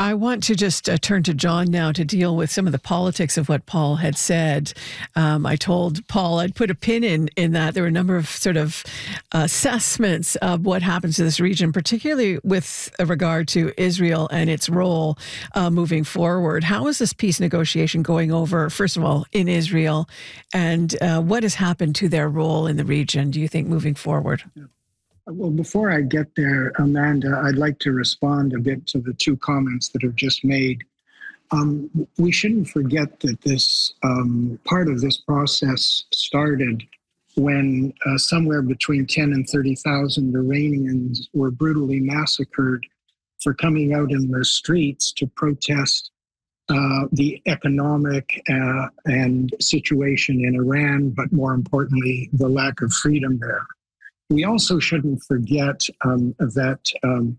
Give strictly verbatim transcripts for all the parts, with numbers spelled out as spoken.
I want to just uh, turn to John now to deal with some of the politics of what Paul had said. Um, I told Paul I'd put a pin in in that. There were a number of sort of assessments of what happens to this region, particularly with regard to Israel and its role uh, moving forward. How is this peace negotiation going over, first of all, in Israel, and uh, what has happened to their role in the region, do you think, moving forward? Yeah. Well, before I get there, Amanda, I'd like to respond a bit to the two comments that are just made. Um, we shouldn't forget that this um, part of this process started when uh, somewhere between ten and thirty thousand Iranians were brutally massacred for coming out in the streets to protest uh, the economic uh, and situation in Iran, but more importantly, the lack of freedom there. We also shouldn't forget um, that um,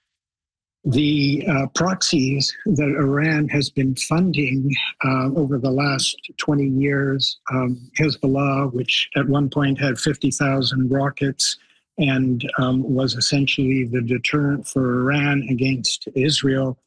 the uh, proxies that Iran has been funding uh, over the last twenty years, um, Hezbollah, which at one point had fifty thousand rockets and um, was essentially the deterrent for Iran against Israel,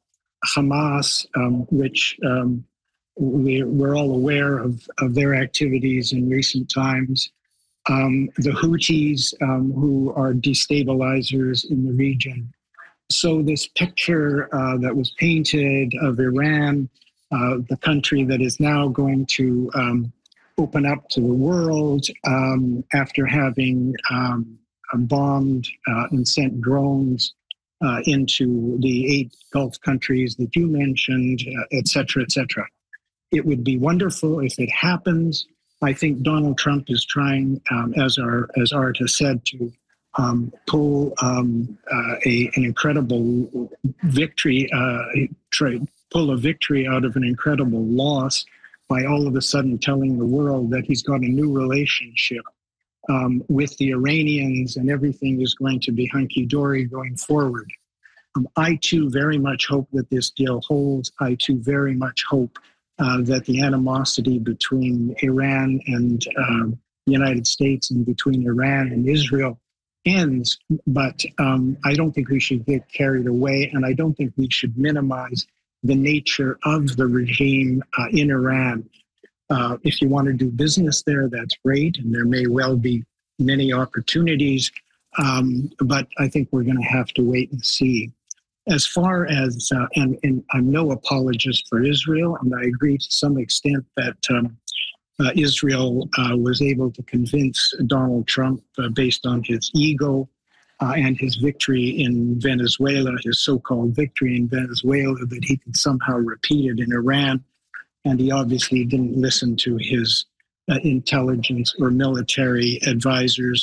Hamas, um, which um, we, we're all aware of, of their activities in recent times. Um, the Houthis, um, who are destabilizers in the region. So this picture uh, that was painted of Iran, uh, the country that is now going to um, open up to the world um, after having um, bombed uh, and sent drones uh, into the eight Gulf countries that you mentioned, uh, et cetera, et cetera. It would be wonderful if it happens. I think Donald Trump is trying, um, as our as Art has said, to um, pull um, uh, a, an incredible victory, uh, try, pull a victory out of an incredible loss by all of a sudden telling the world that he's got a new relationship um, with the Iranians and everything is going to be hunky-dory going forward. Um, I too very much hope that this deal holds. I too very much hope Uh, that the animosity between Iran and uh, the United States and between Iran and Israel ends. But um, I don't think we should get carried away, and I don't think we should minimize the nature of the regime uh, in Iran. Uh, if you want to do business there, that's great, and there may well be many opportunities, um, but I think we're going to have to wait and see. As far as, uh, and, and I'm no apologist for Israel, and I agree to some extent that um, uh, Israel uh, was able to convince Donald Trump uh, based on his ego uh, and his victory in Venezuela, his so-called victory in Venezuela, that he could somehow repeat it in Iran. And he obviously didn't listen to his uh, intelligence or military advisors,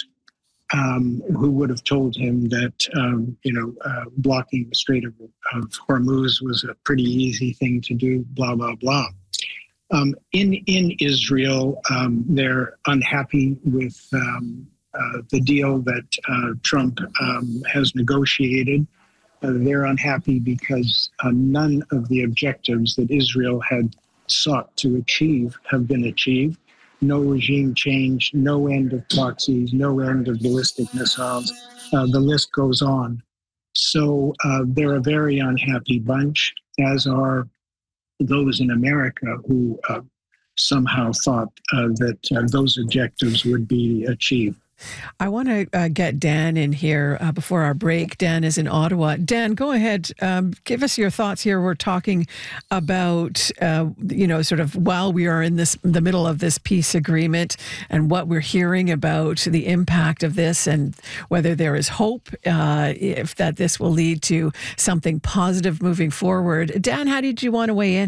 Um, who would have told him that, um, you know, uh, blocking the Strait of, of Hormuz was a pretty easy thing to do, blah, blah, blah. Um, in, in Israel, um, they're unhappy with um, uh, the deal that uh, Trump um, has negotiated. Uh, they're unhappy because uh, none of the objectives that Israel had sought to achieve have been achieved. No regime change, no end of proxies, no end of ballistic missiles. Uh, the list goes on. So uh, they're a very unhappy bunch, as are those in America who uh, somehow thought uh, that uh, those objectives would be achieved. I want to uh, get Dan in here uh, before our break. Dan is in Ottawa. Dan, go ahead. Um, give us your thoughts here. We're talking about, uh, you know, sort of while we are in this the middle of this peace agreement and what we're hearing about the impact of this and whether there is hope uh, if that this will lead to something positive moving forward. Dan, how did you want to weigh in?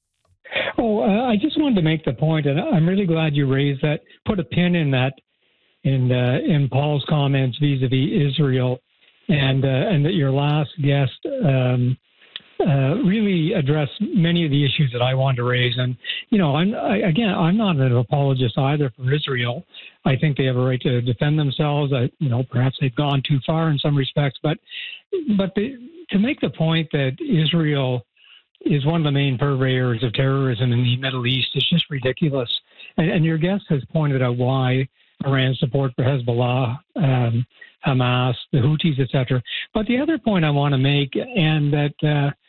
Oh, uh, I just wanted to make the point, and I'm really glad you raised that, put a pin in that, in uh, in Paul's comments vis-a-vis Israel, and uh, and that your last guest um, uh, really addressed many of the issues that I wanted to raise. And you know, I'm I, again, I'm not an apologist either for Israel. I think they have a right to defend themselves. I, you know, perhaps they've gone too far in some respects, but but the, to make the point that Israel is one of the main purveyors of terrorism in the Middle East is just ridiculous. And, and your guest has pointed out why Iran's support for Hezbollah, um, Hamas, the Houthis, et cetera. But the other point I want to make, and that uh,